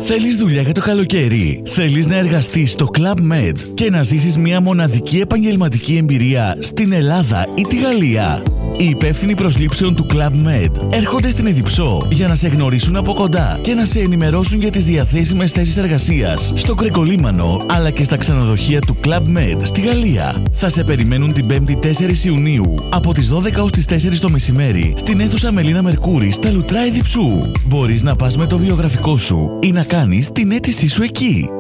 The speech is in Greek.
Θέλεις δουλειά για το καλοκαίρι? Θέλεις να εργαστείς στο Club Med και να ζήσεις μια μοναδική επαγγελματική εμπειρία στην Ελλάδα ή τη Γαλλία? Οι υπεύθυνοι προσλήψεων του Club Med έρχονται στην Εδιψό για να σε γνωρίσουν από κοντά και να σε ενημερώσουν για τις διαθέσιμες θέσεις εργασίας στο Κρεκολίμανο αλλά και στα ξενοδοχεία του Club Med στη Γαλλία. Θα σε περιμένουν την 5η 4 Ιουνίου από τις 12 ως τις 4 το μεσημέρι στην αίθουσα Μελίνα Μερκούρη στα Λουτρά Εδιψού. Μπορείς να πας με το βιογραφικό σου ή να κάνεις την αίτησή σου εκεί.